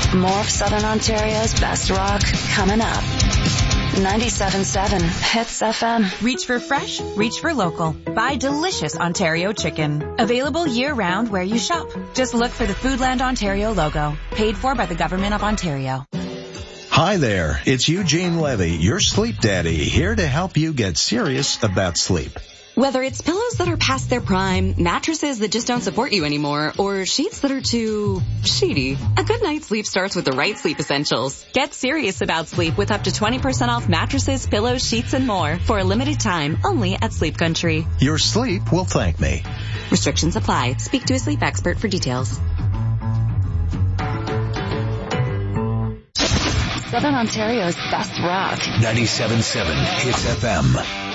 More of Southern Ontario's best rock coming up. 97.7 Hits FM. Reach for fresh, reach for local. Buy delicious Ontario chicken. Available year-round where you shop. Just look for the Foodland Ontario logo. Paid for by the Government of Ontario. Hi there, it's Eugene Levy, your sleep daddy, here to help you get serious about sleep. Whether it's pillows that are past their prime, mattresses that just don't support you anymore, or sheets that are too sheety, a good night's sleep starts with the right sleep essentials. Get serious about sleep with up to 20% off mattresses, pillows, sheets, and more for a limited time only at Sleep Country. Your sleep will thank me. Restrictions apply. Speak to a sleep expert for details. Southern Ontario's best rock. 97.7 Hits FM.